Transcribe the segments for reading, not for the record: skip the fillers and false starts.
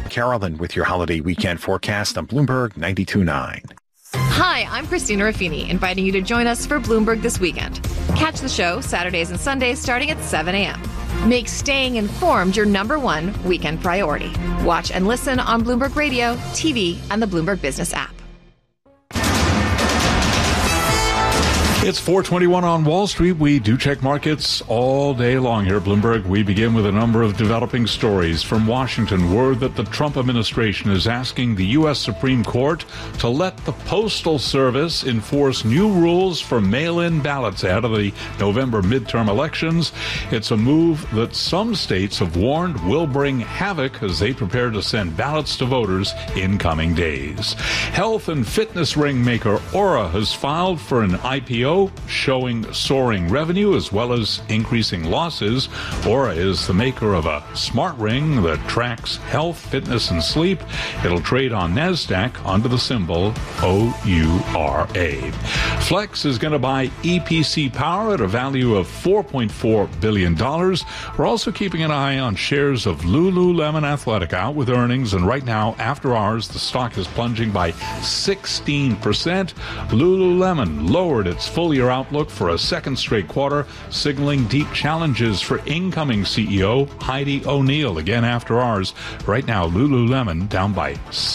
Carolyn with your holiday weekend forecast on Bloomberg 92.9. Hi, I'm Christina Raffini, inviting you to join us for Bloomberg This Weekend. Catch the show Saturdays and Sundays starting at 7 a.m. Make staying informed your #1 weekend priority. Watch and listen on Bloomberg Radio, TV, and the Bloomberg Business app. It's 4:21 on Wall Street. We do check markets all day long here at Bloomberg. We begin with a number of developing stories. From Washington, word that the Trump administration is asking the U.S. Supreme Court to let the Postal Service enforce new rules for mail-in ballots ahead of the November midterm elections. It's a move that some states have warned will bring havoc as they prepare to send ballots to voters in coming days. Health and fitness ring maker Oura has filed for an IPO showing soaring revenue as well as increasing losses. Oura is the maker of a smart ring that tracks health, fitness, and sleep. It'll trade on NASDAQ under the symbol OURA. Flex is going to buy EPC Power at a value of $4.4 billion. We're also keeping an eye on shares of Lululemon Athletica out with earnings, and right now, after hours, the stock is plunging by 16%. Lululemon lowered its full-year outlook for a second straight quarter, signaling deep challenges for incoming CEO Heidi O'Neill again after hours. Right now, Lululemon down by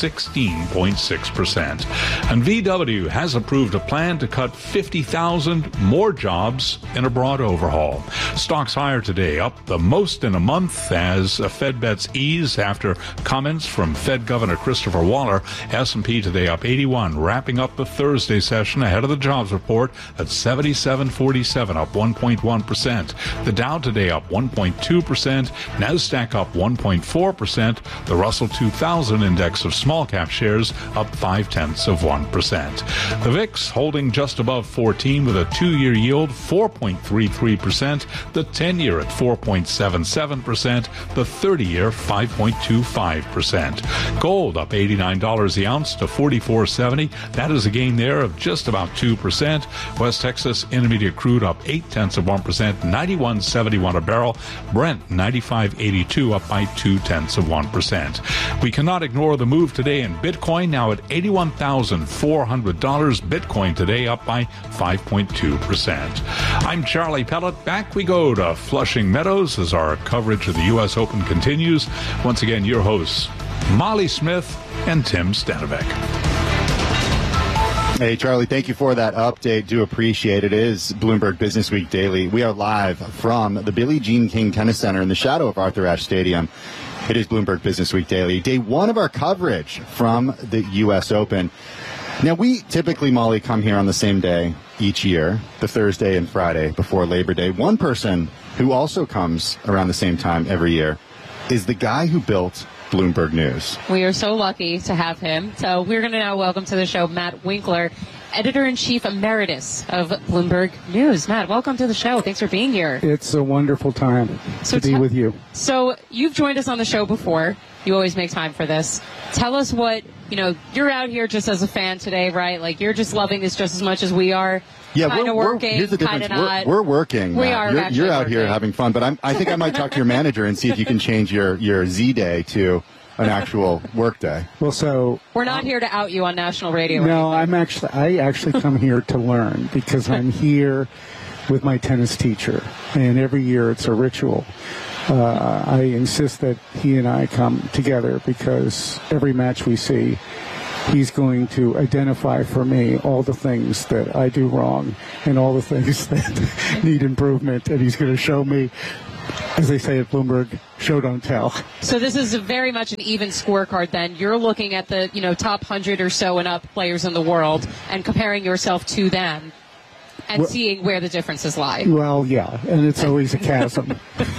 16.6%. And VW has approved a plan to cut 50,000 more jobs in a broad overhaul. Stocks higher today, up the most in a month as Fed bets ease after comments from Fed Governor Christopher Waller. S&P today up 81, wrapping up the Thursday session ahead of the jobs report at 77.47, up 1.1%. The Dow today up 1.2%. NASDAQ up 1.4%. The Russell 2000 index of small cap shares up 0.5%. The VIX holding just above 14 with a 2-year yield 4.33%. The 10-year at 4.77%. The 30-year 5.25%. Gold up $89 the ounce to $44.70. That is a gain there of just about 2%. West Texas Intermediate crude up 0.8%, 91.71 a barrel. Brent 95.82, up by 0.2%. We cannot ignore the move today in Bitcoin, now at $81,400. Bitcoin today up by 5.2%. I'm Charlie Pellet. Back we go to Flushing Meadows as our coverage of the U.S. Open continues. Once again, your hosts, Molly Smith and Tim Stanovic. Hey, Charlie, thank you for that update. Do appreciate it. It is Bloomberg Business Week Daily. We are live from the Billie Jean King Tennis Center in the shadow of Arthur Ashe Stadium. It is Bloomberg Business Week Daily, day one of our coverage from the U.S. Open. Now, we typically, Molly, come here on the same day each year, the Thursday and Friday before Labor Day. One person who also comes around the same time every year is the guy who built Bloomberg News. We are so lucky to have him. So we're going to now welcome to the show Matt Winkler, Editor-in-Chief Emeritus of Bloomberg News. Matt, welcome to the show. Thanks for being here. It's a wonderful time to be with you. So you've joined us on the show before. You always make time for this. Tell us what, you're out here just as a fan today, right? Like, you're just loving this just as much as we are. Yeah, we're working. Here's the difference. Not. We're working. We are. You're out here having fun, but I think I might talk to your manager and see if you can change your Z day to an actual work day. Well, so we're not here to out you on national radio. No, I actually come here to learn because I'm here with my tennis teacher, and every year it's a ritual. I insist that he and I come together because every match we see, he's going to identify for me all the things that I do wrong and all the things that need improvement, and he's going to show me, as they say at Bloomberg, show don't tell. So this is very much an even scorecard then. You're looking at the top 100 or so and up players in the world and comparing yourself to them and seeing where the differences lie. Well, yeah, and it's always a chasm.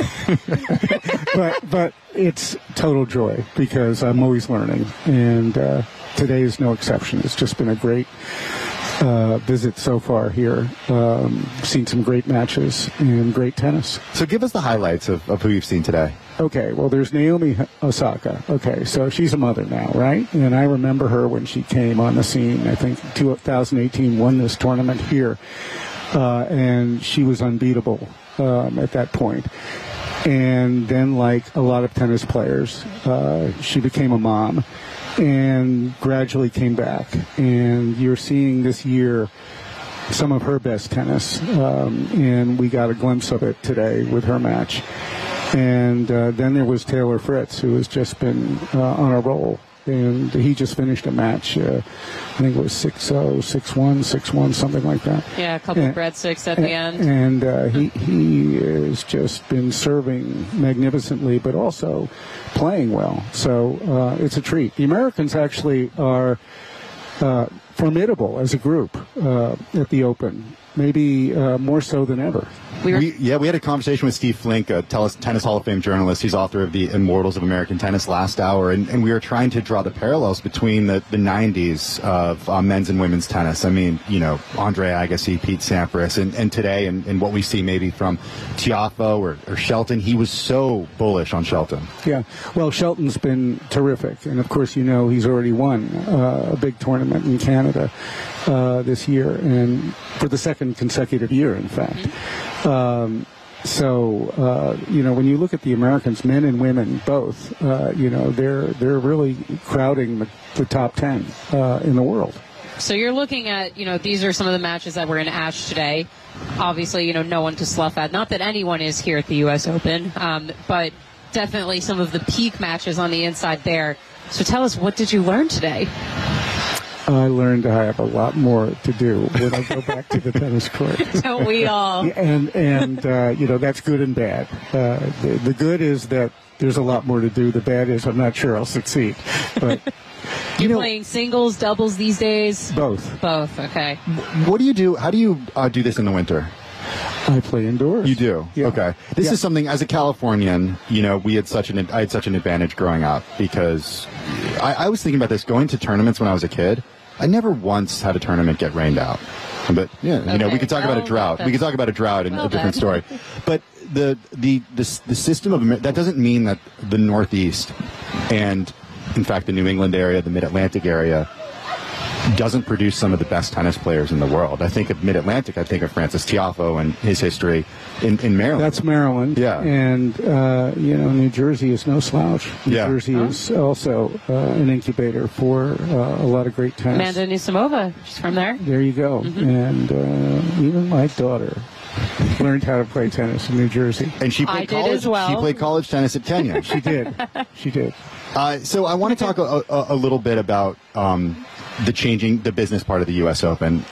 but it's total joy because I'm always learning, and today is no exception. It's just been a great visit so far here. Seen some great matches and great tennis. So give us the highlights of who you've seen today. Okay, well, there's Naomi Osaka. Okay, so she's a mother now, right? And I remember her when she came on the scene. I think 2018 won this tournament here, and she was unbeatable at that point. And then, like a lot of tennis players, she became a mom and gradually came back. And you're seeing this year some of her best tennis, and we got a glimpse of it today with her match. And then there was Taylor Fritz, who has just been on a roll. And he just finished a match, I think it was 6-0, 6-1, 6-1, something like that. Yeah, a couple of breadsticks at the end. And he has just been serving magnificently, but also playing well. So it's a treat. The Americans actually are formidable as a group at the Open, maybe more so than ever. We had a conversation with Steve Flink, a Tennis Hall of Fame journalist. He's author of the Immortals of American Tennis last hour, and we were trying to draw the parallels between the 90s of men's and women's tennis. I mean, Andre Agassi, Pete Sampras, and today, and what we see maybe from Tiafoe or Shelton. He was so bullish on Shelton. Yeah, well, Shelton's been terrific, and of course, he's already won a big tournament in Canada this year, and for the second consecutive year, in fact. When you look at the Americans, men and women both, they're really crowding the top 10 in the world. So you're looking at, these are some of the matches that were in Ashe today. Obviously, no one to slough at. Not that anyone is here at the U.S. Open, but definitely some of the peak matches on the inside there. So tell us, what did you learn today? I learned I have a lot more to do when I go back to the tennis court. Don't we all? And that's good and bad. The good is that there's a lot more to do. The bad is I'm not sure I'll succeed. But You're playing singles, doubles these days? Both. Both, okay. What do you do? How do you do this in the winter? I play indoors. You do? Yeah. Okay. This is something, as a Californian, I had such an advantage growing up because I was thinking about this, going to tournaments when I was a kid. I never once had a tournament get rained out. But, we could talk about a drought. We could talk about a drought in a different story. But the system of that doesn't mean that the Northeast and, in fact, the New England area, the Mid-Atlantic area, doesn't produce some of the best tennis players in the world. I think of Mid-Atlantic, I think of Francis Tiafoe and his history in Maryland. That's Maryland. Yeah. And, New Jersey is no slouch. New Jersey is also an incubator for a lot of great tennis. Amanda Anisimova, she's from there. There you go. Mm-hmm. And even my daughter learned how to play tennis in New Jersey. And she played college as well. She played college tennis at Kenya. She did. She did. So I want to talk a little bit about the business part of the U.S. Open.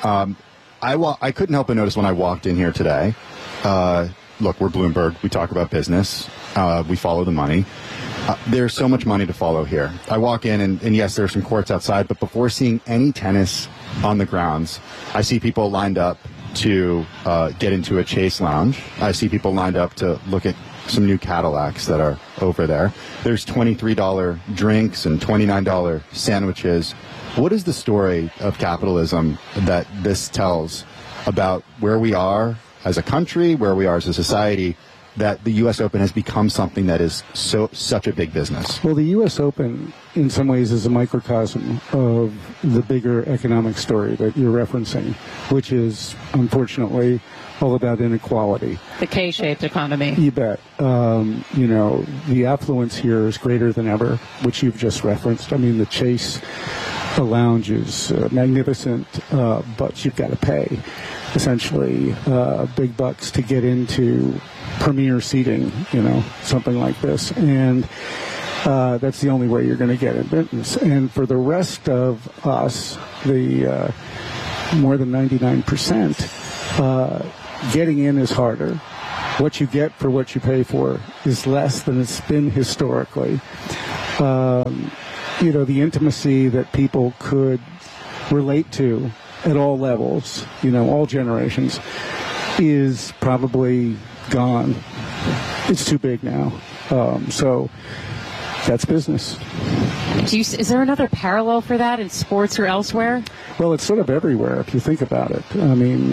I couldn't help but notice when I walked in here today. Look, we're Bloomberg. We talk about business. We follow the money. There's so much money to follow here. I walk in, and yes, there are some courts outside, but before seeing any tennis on the grounds, I see people lined up to get into a Chase Lounge. I see people lined up to look at some new Cadillacs that are over there. There's $23 drinks and $29 sandwiches. What is the story of capitalism that this tells about where we are as a country, where we are as a society, that the U.S. Open has become something that is such a big business? Well, the U.S. Open, in some ways, is a microcosm of the bigger economic story that you're referencing, which is, unfortunately, all about inequality. The K-shaped economy. You bet. The affluence here is greater than ever, which you've just referenced. I mean, the Chase Lounge is magnificent, but you've got to pay, essentially, big bucks to get into premier seating, something like this. And that's the only way you're going to get admittance. And for the rest of us, the more than 99%, getting in is harder. What you get for what you pay for is less than it's been historically. The intimacy that people could relate to at all levels, all generations, is probably gone. It's too big now. So that's business. Is there another parallel for that in sports or elsewhere? Well, it's sort of everywhere if you think about it. I mean,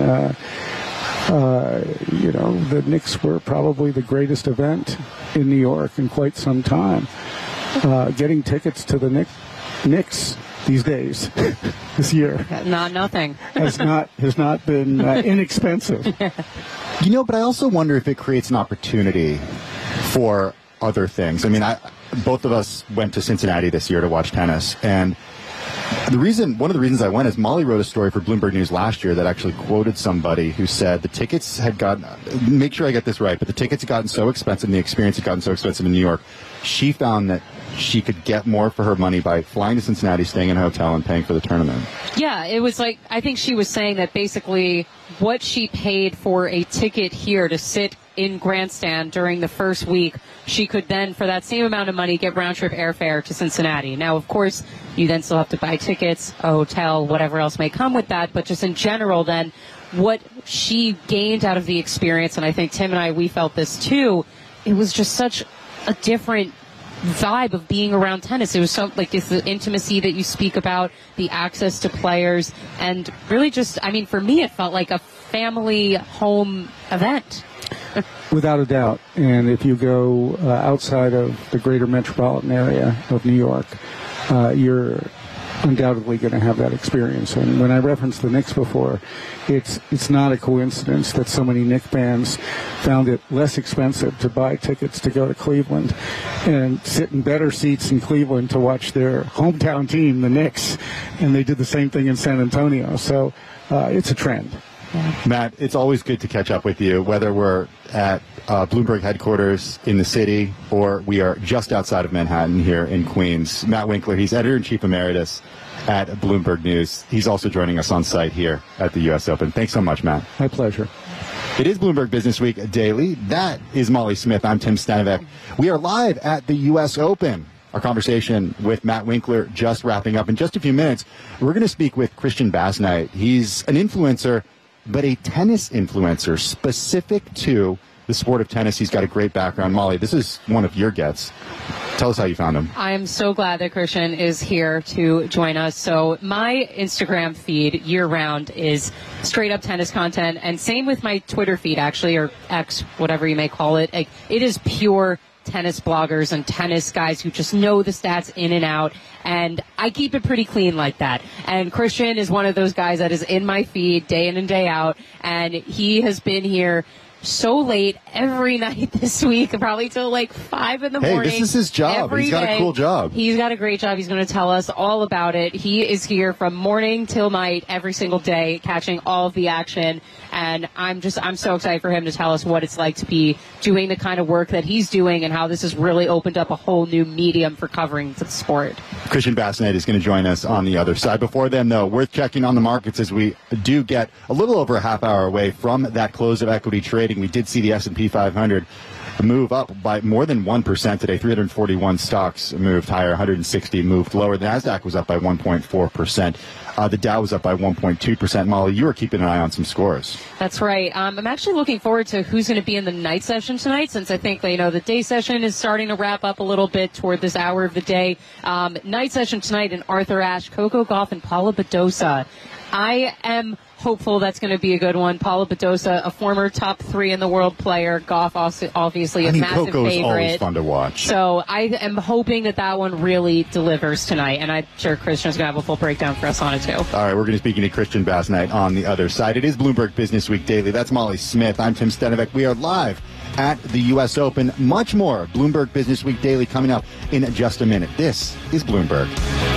the Knicks were probably the greatest event in New York in quite some time. Getting tickets to the Knicks these days, this year, nothing has not been inexpensive. But I also wonder if it creates an opportunity for other things. I mean, both of us went to Cincinnati this year to watch tennis, and one of the reasons I went is Molly wrote a story for Bloomberg News last year that actually quoted somebody who said the tickets had gotten, make sure I get this right, but the tickets had gotten so expensive and the experience had gotten so expensive in New York, she found that she could get more for her money by flying to Cincinnati, staying in a hotel, and paying for the tournament. Yeah, it was like, I think she was saying that basically what she paid for a ticket here to sit in grandstand during the first week, she could then, for that same amount of money, get round-trip airfare to Cincinnati. Now, of course, you then still have to buy tickets, a hotel, whatever else may come with that, but just in general, then, what she gained out of the experience, and I think Tim and I, we felt this too, it was just such a different vibe of being around tennis. It was so, like, it's the intimacy that you speak about, the access to players, and really just, I mean, for me, it felt like a family home event. Without a doubt. And if you go outside of the greater metropolitan area of New York, you're undoubtedly going to have that experience. And when I referenced the Knicks before, it's not a coincidence that so many Knicks fans found it less expensive to buy tickets to go to Cleveland and sit in better seats in Cleveland to watch their hometown team, the Knicks, and they did the same thing in San Antonio. So it's a trend. Matt, it's always good to catch up with you, whether we're at Bloomberg headquarters in the city or we are just outside of Manhattan here in Queens. Matt Winkler, he's editor-in-chief emeritus at Bloomberg News. He's also joining us on site here at the U.S. Open. Thanks so much, Matt. My pleasure. It is Bloomberg Business Week Daily. That is Molly Smith. I'm Tim Stenivek. We are live at the U.S. Open. Our conversation with Matt Winkler just wrapping up. In just a few minutes, we're going to speak with Christian Basnight. He's an influencer, but a tennis influencer specific to the sport of tennis. He's got a great background. Molly, this is one of your gets. Tell us how you found him. I am so glad that Christian is here to join us. So my Instagram feed year-round is straight-up tennis content, and same with my Twitter feed, actually, or X, whatever you may call it. Like, it is pure tennis bloggers and tennis guys who just know the stats in and out, and I keep it pretty clean like that. And Christian is one of those guys that is in my feed day in and day out, and he has been here so late every night this week, probably till like 5 in the morning. Hey, this is his job. He's got a cool job. He's got a great job. He's going to tell us all about it. He is here from morning till night every single day, catching all of the action. And I'm so excited for him to tell us what it's like to be doing the kind of work that he's doing and how this has really opened up a whole new medium for covering the sport. Christian Basnight is going to join us on the other side. Before then, though, worth checking on the markets as we do get a little over a half hour away from that close of equity trading. We did see the S&P 500 move up by more than 1% today. 341 stocks moved higher, 160 moved lower. The NASDAQ was up by 1.4%. The Dow was up by 1.2%. Molly, you are keeping an eye on some scores. That's right. I'm actually looking forward to who's going to be in the night session tonight, since I think, the day session is starting to wrap up a little bit toward this hour of the day. Night session tonight in Arthur Ashe, Coco Gauff, and Paula Badosa. I am hopeful that's going to be a good one. Paula Badosa, a former top 3 in the world player. Gauff, obviously a massive Coco's favorite. Always fun to watch. So I am hoping that one really delivers tonight, and I'm sure Christian's going to have a full breakdown for us on it too. All right, we're going to be speaking to Christian Basnight on the other side. It is Bloomberg Business Week Daily. That's Molly Smith. I'm Tim Stenivek. We are live at the U.S. Open. Much more Bloomberg Business Week Daily coming up in just a minute. This is Bloomberg.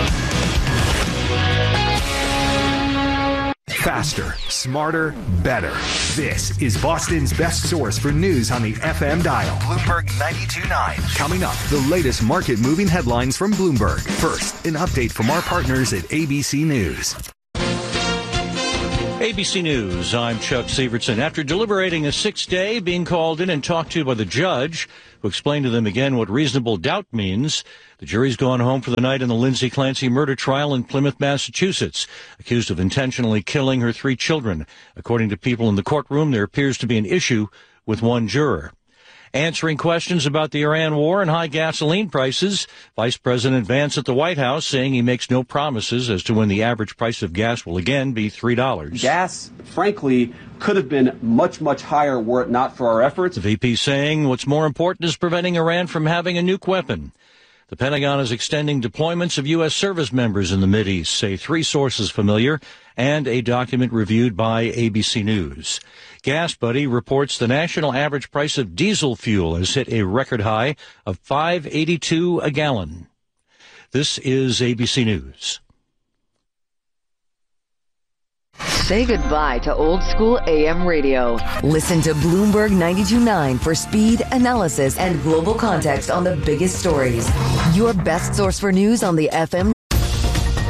Faster, smarter, better. This is Boston's best source for news on the FM dial. Bloomberg 92.9. Coming up, the latest market-moving headlines from Bloomberg. First, an update from our partners at ABC News. ABC News, I'm Chuck Sievertson. After deliberating a 6th day, being called in and talked to by the judge, who explained to them again what reasonable doubt means, the jury's gone home for the night in the Lindsay Clancy murder trial in Plymouth, Massachusetts, accused of intentionally killing her 3 children. According to people in the courtroom, there appears to be an issue with one juror. Answering questions about the Iran war and high gasoline prices, Vice President Vance at the White House saying he makes no promises as to when the average price of gas will again be $3. Gas, frankly, could have been much, much higher were it not for our efforts. The VP saying what's more important is preventing Iran from having a nuke weapon. The Pentagon is extending deployments of U.S. service members in the Mideast, say 3 sources familiar and a document reviewed by ABC News. GasBuddy reports the national average price of diesel fuel has hit a record high of $5.82 a gallon. This is ABC News. Say goodbye to old school AM radio. Listen to Bloomberg 92.9 for speed, analysis, and global context on the biggest stories. Your best source for news on the FM